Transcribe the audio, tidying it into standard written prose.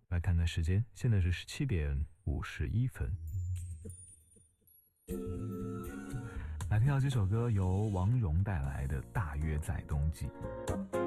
来看看时间，现在是17:51。来听到这首歌，由王蓉带来的《大约在冬季》。